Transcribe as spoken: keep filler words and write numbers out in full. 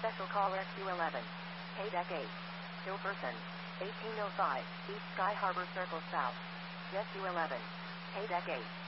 Special call S U eleven. K deck eight. Still person. eighteen oh five, East Sky Harbor Circle South. S U eleven. K deck eight.